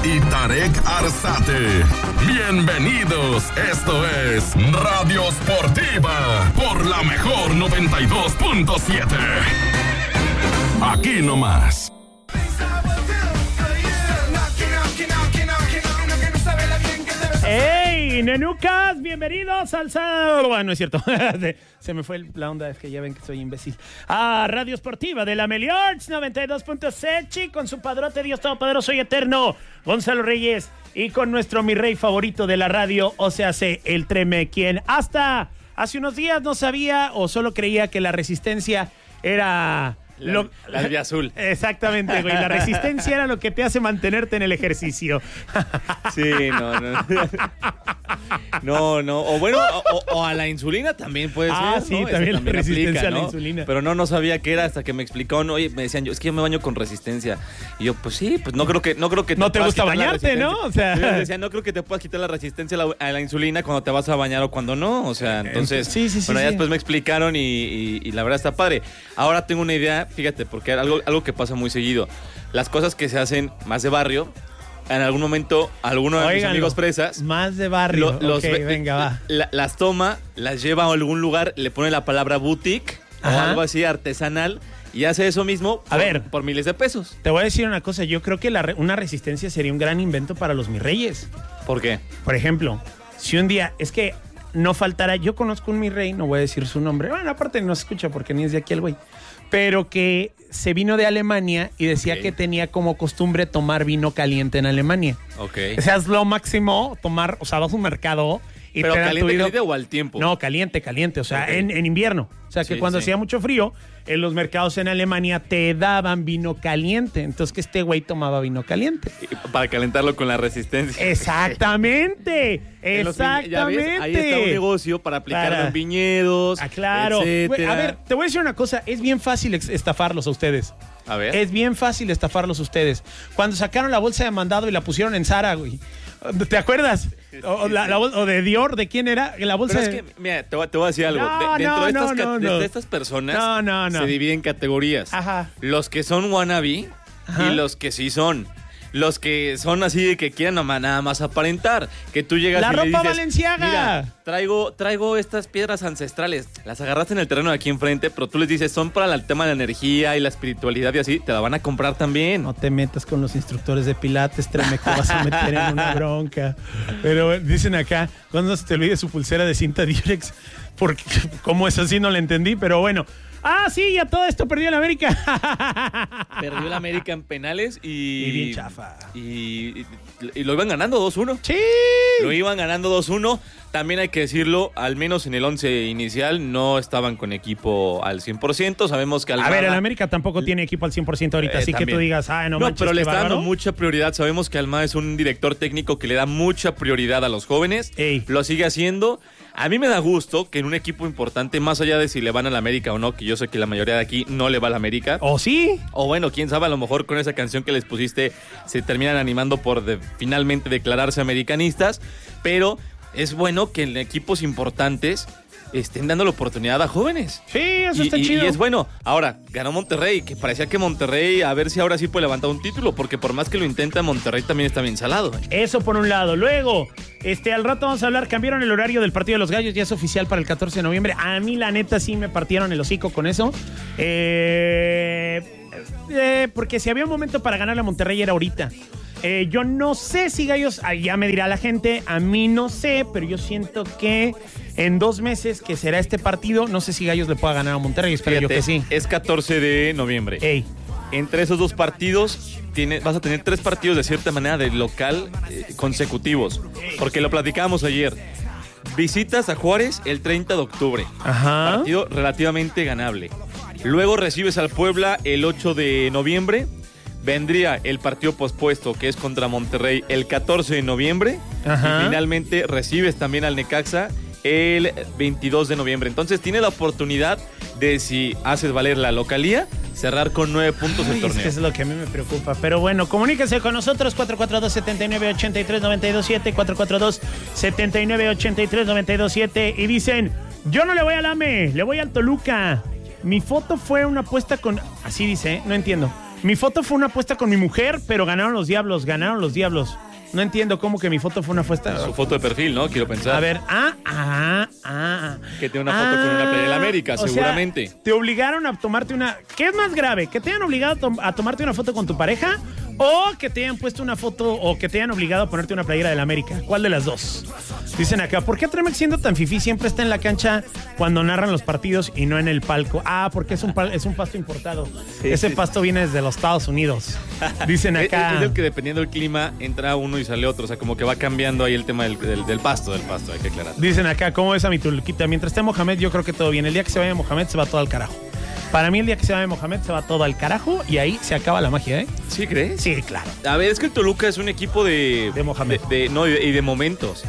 y Tarek Arzate. Bienvenidos, esto es Radio Sportiva por la mejor 92.7. Aquí nomás. ¡Hey, nenucas! Bienvenidos al sábado. Bueno, no es cierto. Se me fue la onda, es que ya ven que soy imbécil. A Radio Esportiva de la Meliorts 92.7 con su padrote Dios Todopoderoso y Eterno, Gonzalo Reyes, y con nuestro mi rey favorito de la radio, o sea, el Treme, quien hasta hace unos días no sabía o solo creía que la resistencia era... La vía azul. Exactamente, güey. La resistencia era lo que te hace mantenerte en el ejercicio. Sí, no. O bueno, o a la insulina también puede ser. Ah, sí, ¿no? también la resistencia aplica, a la ¿no? insulina. Pero no sabía qué era hasta que me explicaron. Oye, me decían, es que yo me baño con resistencia. Y yo, pues sí, pues no creo que no te gusta bañarte, ¿no? O sea, yo decía, no creo que te puedas quitar la resistencia a la insulina cuando te vas a bañar o cuando no. O sea, entonces, sí, bueno, ya después me explicaron y la verdad está padre. Ahora tengo una idea, fíjate, porque algo que pasa muy seguido. Las cosas que se hacen más de barrio, en algún momento, alguno de mis amigos fresas... Más de barrio. Venga, va. Las toma, las lleva a algún lugar, le pone la palabra boutique o algo así artesanal y hace eso mismo por miles de pesos. Te voy a decir una cosa. Yo creo que una resistencia sería un gran invento para los mis reyes. ¿Por qué? Por ejemplo, si un día... Es que no faltará... Yo conozco un mi rey, no voy a decir su nombre. Bueno, aparte no se escucha porque ni es de aquí el güey. Pero que se vino de Alemania y decía que tenía como costumbre tomar vino caliente en Alemania. Ok. O sea, es lo máximo tomar, o sea, vas a un mercado y ¿pero te dan caliente o al tiempo? No, caliente, o sea, en invierno. O sea, que cuando hacía mucho frío, en los mercados en Alemania te daban vino caliente. Entonces, que este güey tomaba vino caliente. Para calentarlo con la resistencia. Exactamente. ¿Ya ves? Ahí está un negocio para aplicarlo en viñedos, claro. etcétera. A ver, te voy a decir una cosa. Es bien fácil estafarlos a ustedes. A ver. Es bien fácil estafarlos a ustedes. Cuando sacaron la bolsa de mandado y la pusieron en Zara, güey. ¿Te acuerdas? O de Dior, ¿de quién era? La bolsa. Pero es que, mira, te voy a decir algo. Dentro de estas personas se dividen categorías. Ajá. Los que son wannabe y los que sí son. Los que son así de que quieren nada más aparentar. Que tú llegas y le dices... ¡La ropa Balenciaga! Mira, traigo estas piedras ancestrales. Las agarraste en el terreno de aquí enfrente, pero tú les dices, son para el tema de la energía y la espiritualidad y así. Te la van a comprar también. No te metas con los instructores de pilates, Treme, que vas a meter en una bronca. Pero dicen acá, cuando se te olvide su pulsera de cinta Durex, porque cómo es así no la entendí, pero bueno... Ah, sí, ya todo esto perdió el América. Perdió el América en penales y bien chafa. Y lo iban ganando 2-1. Sí. Lo iban ganando 2-1. También hay que decirlo, al menos en el 11 inicial no estaban con equipo al 100%. Sabemos que Almada... A ver, el América tampoco tiene equipo al 100% ahorita, así también. Que tú digas, no manches, pero le está bárbaro. dando mucha prioridad. Sabemos que Almada es un director técnico que le da mucha prioridad a los jóvenes. Lo sigue haciendo. A mí me da gusto que en un equipo importante, más allá de si le van al América o no, que yo sé que la mayoría de aquí no le va al América. ¿O sí? O bueno, quién sabe, a lo mejor con esa canción que les pusiste se terminan animando por finalmente declararse americanistas. Pero es bueno que en equipos importantes estén dando la oportunidad a jóvenes. Sí, eso está chido. Y es bueno. Ahora, ganó Monterrey, que parecía que Monterrey, a ver si ahora sí puede levantar un título, porque por más que lo intenta, Monterrey también está bien salado. Eso por un lado. Luego, al rato vamos a hablar, cambiaron el horario del partido de los Gallos, ya es oficial para el 14 de noviembre. A mí, la neta, sí me partieron el hocico con eso. Porque si había un momento para ganar a Monterrey era ahorita. Yo no sé si Gallos, ya me dirá la gente, a mí no sé, pero yo siento que en 2 meses que será este partido, no sé si Gallos le pueda ganar a Monterrey, espero yo que sí. Es 14 de noviembre. Entre esos 2 partidos vas a tener 3 partidos de cierta manera de local consecutivos, porque lo platicábamos ayer. Visitas a Juárez el 30 de octubre. Ajá. Partido relativamente ganable. Luego recibes al Puebla el 8 de noviembre. Vendría el partido pospuesto, que es contra Monterrey, el 14 de noviembre. Ajá. Y finalmente recibes también al Necaxa el 22 de noviembre. Entonces tiene la oportunidad de, si haces valer la localía, cerrar con 9 puntos el torneo. Es lo que a mí me preocupa. Pero bueno, comuníquese con nosotros, 442-79-83-927, 442-79-83-927. Y dicen, yo no le voy al AME, le voy al Toluca. Mi foto fue una apuesta con... Así dice, no entiendo. Mi foto fue una apuesta con mi mujer, pero ganaron los diablos. No entiendo cómo que mi foto fue una apuesta. Su foto de perfil, ¿no? Quiero pensar. A ver, Que tiene una foto con una playa de la América, seguramente. Sea, te obligaron a tomarte una... ¿Qué es más grave? ¿Que te hayan obligado a tomarte una foto con tu pareja? ¿O que te hayan puesto una foto o que te hayan obligado a ponerte una playera de la América? ¿Cuál de las dos? Dicen acá, ¿por qué Tremex siendo tan fifí siempre está en la cancha cuando narran los partidos y no en el palco? Porque es un pasto importado. Ese pasto viene desde los Estados Unidos. Dicen acá... Es el que dependiendo del clima entra uno y sale otro. O sea, como que va cambiando ahí el tema del pasto, hay que aclarar. Dicen acá, ¿cómo ves a mi Toluquita? Mientras esté Mohamed, yo creo que todo bien. El día que se vaya Mohamed, se va todo al carajo. Para mí, el día que se vaya Mohamed, se va todo al carajo y ahí se acaba la magia, ¿eh? ¿Sí crees? Sí, claro. A ver, es que el Toluca es un equipo de Mohamed. Y de momentos.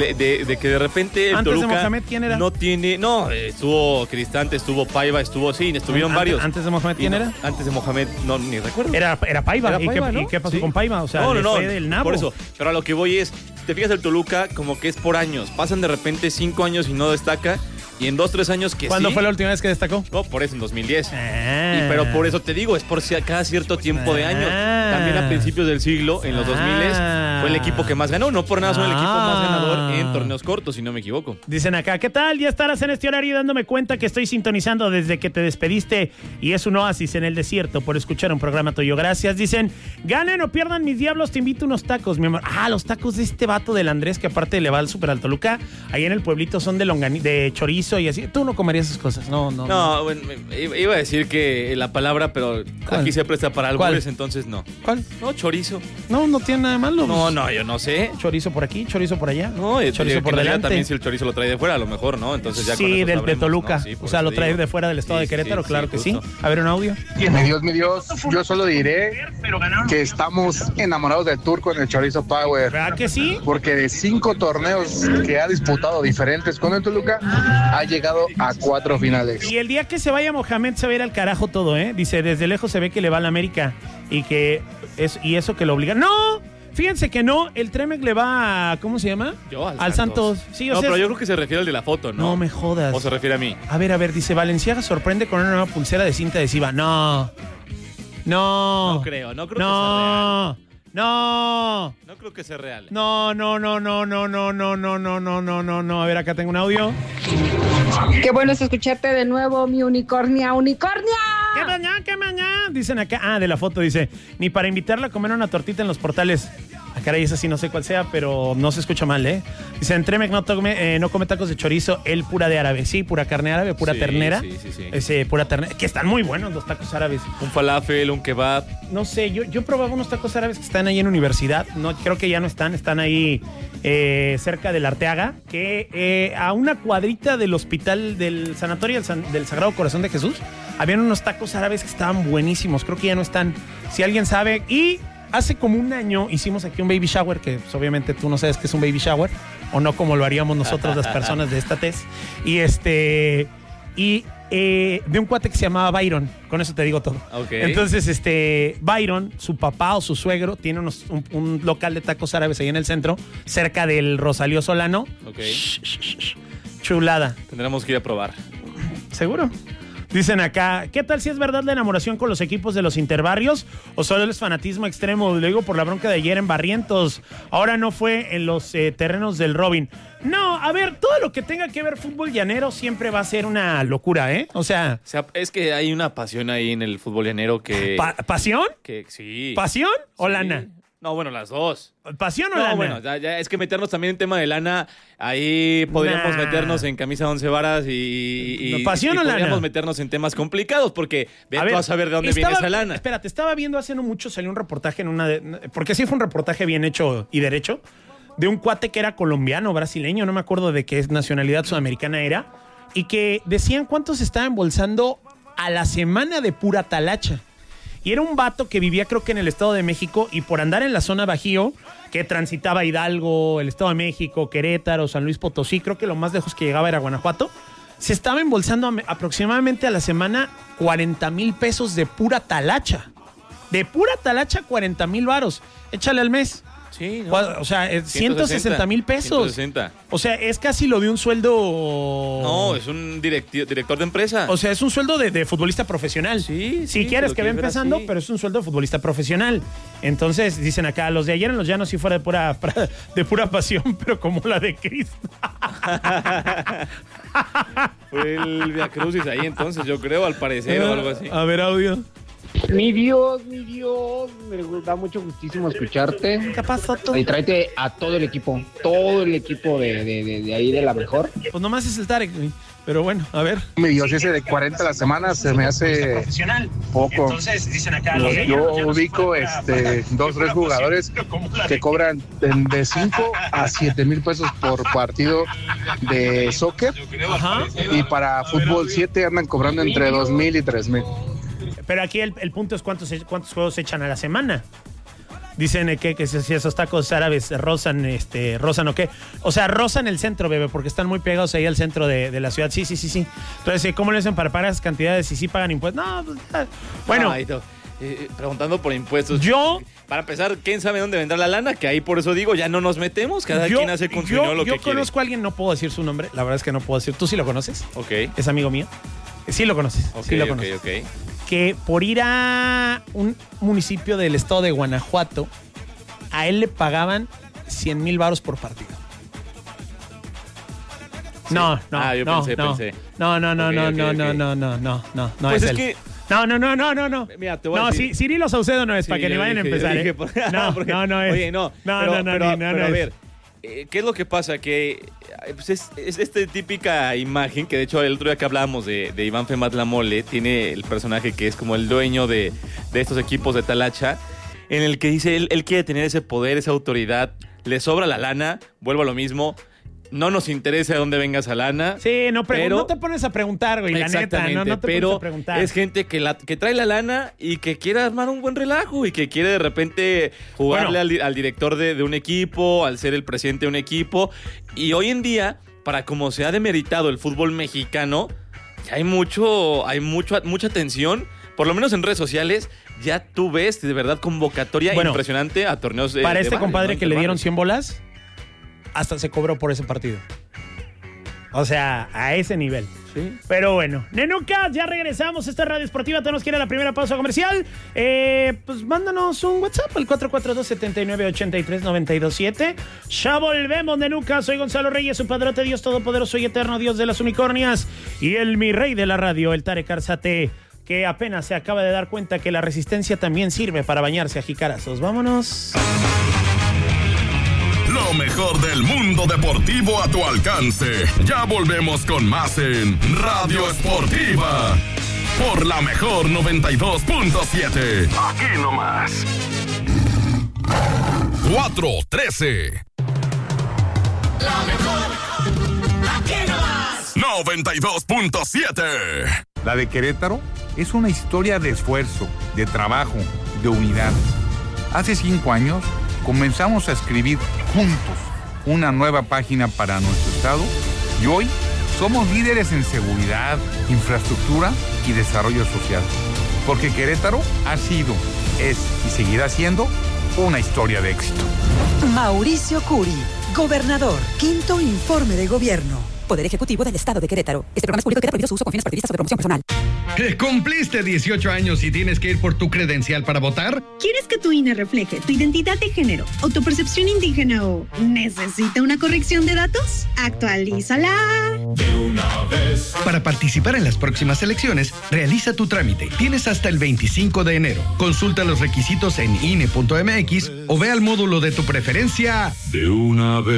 De que de repente el antes Toluca de Mohamed, ¿quién era? No tiene... No, estuvo Cristante, estuvo Paiva, estuvieron varios. ¿Antes de Mohamed quién era? Antes de Mohamed, no, ni recuerdo. Era Paiva. Era Paiva, ¿no? ¿Y qué pasó con Paiva? O sea, no, fue del nabo. Por eso. Pero a lo que voy es, te fijas el Toluca como que es por años. Pasan de repente 5 años y no destaca. Y en 2, 3 años que ¿Cuándo fue la última vez que destacó? No, por eso en 2010. Pero por eso te digo, es por cada cierto tiempo de años. También a principios del siglo, en los 2000 fue el equipo que más ganó. No por nada son el equipo más ganador en torneos cortos, si no me equivoco. Dicen acá, ¿qué tal? Ya estarás en este horario dándome cuenta que estoy sintonizando desde que te despediste y es un oasis en el desierto por escuchar un programa tuyo. Gracias. Dicen, ganen o pierdan mis diablos, te invito unos tacos, mi amor. Los tacos de este vato del Andrés, que aparte le va al Super al Toluca. Ahí en el pueblito son de chorizo y así. Tú no comerías esas cosas, no. No, bueno, iba a decir que la palabra, pero ¿cuál? Aquí se presta para albures, entonces no. ¿Cuál? No, chorizo. No tiene nada de malo. No, yo no sé. Chorizo por aquí, chorizo por allá. No, chorizo por delante. También si el chorizo lo trae de fuera, a lo mejor, ¿no? Entonces ya sí, con eso de Toluca. ¿no? Sí, o sea, lo trae de fuera del estado de Querétaro, claro que justo. sí. A ver, un audio. Mi Dios, yo solo diré que estamos enamorados del turco en el Chorizo Power. ¿Verdad que sí? Porque de 5 torneos que ha disputado diferentes con el Toluca, ha llegado a 4 finales. Y el día que se vaya Mohamed se va a ir al carajo todo, ¿eh? Dice, desde lejos se ve que le va a la América y eso que lo obliga. ¡No! Fíjense que no, el Tremex le va a, ¿cómo se llama? Al Santos. Sí, pero yo creo que se refiere al de la foto, ¿no? No me jodas. ¿O se refiere a mí? A ver, dice, Valenciaga sorprende con una nueva pulsera de cinta adhesiva. No creo que sea real. No creo que sea real. No. A ver, acá tengo un audio. Qué bueno es escucharte de nuevo, mi unicornia. ¿Qué mañana? Dicen acá, de la foto dice, ni para invitarla a comer una tortita en los portales. Caray, esa sí no sé cuál sea, pero no se escucha mal, ¿eh? Dice, en Tremex no come tacos de chorizo, él pura de árabe. Sí, pura carne árabe, pura ternera. Sí. Pura ternera, que están muy buenos los tacos árabes. Un falafel, un kebab. No sé, yo probaba unos tacos árabes que están ahí en Universidad. No, creo que ya no están ahí cerca del Arteaga, que a una cuadrita del hospital del sanatorio del Sagrado Corazón de Jesús, habían unos tacos árabes que estaban buenísimos. Creo que ya no están. Si alguien sabe. Y hace como un año hicimos aquí un baby shower, que pues, obviamente tú no sabes qué es un baby shower, o no como lo haríamos nosotros las personas de esta tez. Y de un cuate que se llamaba Byron, con eso te digo todo. Okay. Entonces, Byron, su papá o su suegro, tiene un local de tacos árabes ahí en el centro, cerca del Rosalío Solano. Okay. Chulada. Tendremos que ir a probar. ¿Seguro? Dicen acá, ¿qué tal si es verdad la enamoración con los equipos de los interbarrios o solo es fanatismo extremo? Lo digo por la bronca de ayer en Barrientos. Ahora no fue en los terrenos del Robin. No, a ver, todo lo que tenga que ver fútbol llanero siempre va a ser una locura, ¿eh? O sea, es que hay una pasión ahí en el fútbol llanero que... ¿Pasión? Que sí. ¿Pasión o sí. Lana? No, bueno, las dos. ¿Pasión o lana? No, bueno, ya es que meternos también en tema de lana, ahí podríamos meternos en camisa de 11 varas y ¿pasión o lana? Podríamos meternos en temas complicados porque tú vas a saber de dónde viene esa lana. Espérate, estaba viendo hace no mucho, salió un reportaje porque sí fue un reportaje bien hecho y derecho, de un cuate que era colombiano, brasileño, no me acuerdo de qué nacionalidad sudamericana era, y que decían cuánto se estaba embolsando a la semana de pura talacha. Y era un vato que vivía creo que en el Estado de México y por andar en la zona Bajío, que transitaba Hidalgo, el Estado de México, Querétaro, San Luis Potosí, creo que lo más lejos que llegaba era Guanajuato, se estaba embolsando aproximadamente a la semana 40,000 pesos de pura talacha. De pura talacha, 40,000 varos. Échale al mes. Sí, no. O sea, 160,000 pesos. 160. O sea, es casi lo de un sueldo... No, es un director de empresa. O sea, es un sueldo de futbolista profesional. Sí, si quieres que va empezando, pero es un sueldo de futbolista profesional. Entonces, dicen acá, los de ayer en los llanos sí fuera de pura pasión, pero como la de Cristo. Fue el Via Crucis ahí entonces, yo creo, al parecer, o algo así. A ver, audio. Mi Dios, me da mucho gustísimo escucharte. ¿Qué pasó tú? Y tráete a todo el equipo de ahí de la mejor. Pues nomás es el Tarek, güey. Pero bueno, a ver. Mi Dios, ese de 40 a la semana se me hace poco. Entonces, dicen acá, Yo ubico 2, 3 jugadores que cobran de 5 a 7,000 pesos por partido de soccer. Ajá. Y para fútbol 7 andan cobrando entre 2,000 y 3,000. Pero aquí el punto es cuántos juegos se echan a la semana. Dicen que si esos tacos árabes rozan o qué. O sea, rozan el centro, bebé, porque están muy pegados ahí al centro de la ciudad. Sí. Entonces, ¿cómo le hacen para pagar esas cantidades? ¿Y sí pagan impuestos? No, pues, bueno. Preguntando por impuestos. Para empezar, ¿quién sabe dónde vendrá la lana? Que ahí por eso digo, ya no nos metemos. Cada quien hace con su dinero lo que quiere. Yo conozco a alguien, no puedo decir su nombre. La verdad es que no puedo decir. ¿Tú sí lo conoces? Ok. ¿Es amigo mío? Sí lo conoces. Ok, sí lo conoces. ok. Que por ir a un municipio del estado de Guanajuato, a él le pagaban 100,000 varos por partido. Sí. No. Yo pensé. No. Ok. Pues es él. que... No. Mira, te voy a decir. Cirilo Saucedo no es, para que ni vayan a empezar. No es. Oye, no. Pero a ver, ¿qué es lo que pasa? Que pues es esta típica imagen que de hecho el otro día que hablábamos de Iván Femat La Mole, tiene el personaje que es como el dueño de estos equipos de Talacha, en el que dice él quiere tener ese poder, esa autoridad, le sobra la lana, vuelvo a lo mismo. No nos interesa de dónde venga esa lana. Sí, no te pones a preguntar, güey, la neta. No te pones a preguntar. Es gente que trae la lana y que quiere armar un buen relajo y que quiere de repente jugarle al director de un equipo, al ser el presidente de un equipo. Y hoy en día, para como se ha demeritado el fútbol mexicano, ya hay mucha tensión, por lo menos en redes sociales. Ya tú ves de verdad convocatoria impresionante a torneos de para este bares, compadre ¿no? que le dieron 100 bolas, hasta se cobró por ese partido. O sea, a ese nivel. Sí. Pero bueno, Nenucas, ya regresamos. Esta Radio Esportiva tenemos que ir a la primera pausa comercial. Pues mándanos un WhatsApp al 442-7983-927. Ya volvemos, Nenucas. Soy Gonzalo Reyes, su padrote, Dios Todopoderoso y Eterno, Dios de las unicornias. Y mi rey de la radio, el Tarek Arzate, que apenas se acaba de dar cuenta que la resistencia también sirve para bañarse a jicarazos. Vámonos. Lo mejor del mundo deportivo a tu alcance. Ya volvemos con más en Radio Esportiva. Por la mejor 92.7. Aquí nomás. 4:13. La mejor. Aquí nomás. 92.7. La de Querétaro es una historia de esfuerzo, de trabajo, de unidad. Hace 5 años comenzamos a escribir juntos una nueva página para nuestro estado y hoy somos líderes en seguridad, infraestructura y desarrollo social. Porque Querétaro ha sido, es y seguirá siendo una historia de éxito. Mauricio Curi, gobernador, 5º informe de gobierno. Poder Ejecutivo del Estado de Querétaro. Este programa es público y queda prohibido su uso con fines partidistas o de promoción personal. ¿Cumpliste 18 años y tienes que ir por tu credencial para votar? ¿Quieres que tu INE refleje tu identidad de género o tu percepción indígena o necesita una corrección de datos? Actualízala De una vez. Para participar en las próximas elecciones, realiza tu trámite. Tienes hasta el 25 de enero. Consulta los requisitos en INE.mx o ve al módulo de tu preferencia. De una vez.